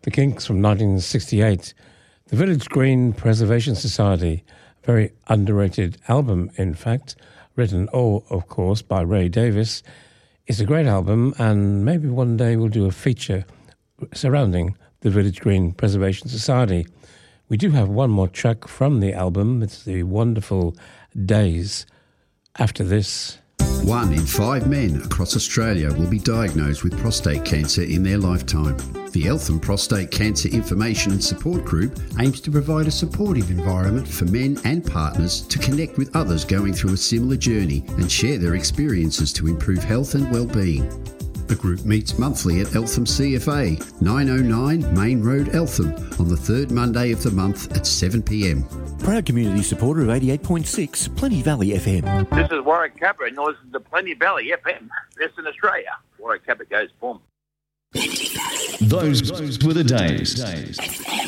The Kinks from 1968. The Village Green Preservation Society, a very underrated album, in fact, written, of course, by Ray Davies. It's a great album, and maybe one day we'll do a feature surrounding the Village Green Preservation Society. We do have one more track from the album. It's the wonderful Days. After this... 1 in 5 men across Australia will be diagnosed with prostate cancer in their lifetime. The Eltham Prostate Cancer Information and Support Group aims to provide a supportive environment for men and partners to connect with others going through a similar journey and share their experiences to improve health and well-being. The group meets monthly at Eltham CFA, 909 Main Road, Eltham, on the third Monday of the month at 7 p.m. Proud community supporter of 88.6 Plenty Valley FM. This is Warwick Capper, and you're listening to Plenty Valley FM. Best in Australia. Warwick Capper goes boom. Those were the days.